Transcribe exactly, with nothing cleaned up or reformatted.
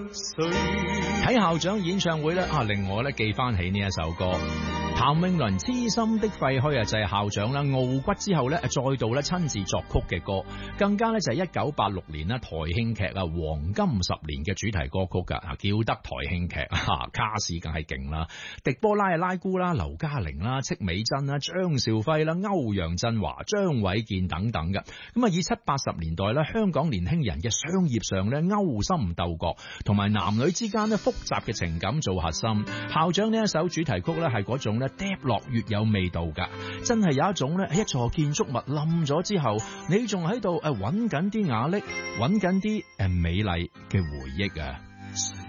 睇校長演唱會咧啊，令我咧記翻起呢一首歌。譚詠麟痴心的廢墟啊，就係校長啦傲骨之後咧，再度咧親自作曲嘅歌，更加咧就係一九八六年啦台慶劇啊黃金十年嘅主題歌曲噶，啊叫得台慶劇啊卡士梗係勁啦，狄波拉啊拉姑啦、劉嘉玲啦、戚美珍啦、張兆輝啦、歐陽震華、張偉健等等嘅，咁啊以七八十年代咧香港年輕人嘅商業上咧勾心鬥角，同埋男女之間咧複雜嘅情感做核心。校長呢一首主題曲咧係嗰種咧跌落越有味道噶，真係有一種咧一座建築物冧咗之後，你仲喺度誒揾緊啲瓦礫，揾緊啲誒美麗嘅回憶啊！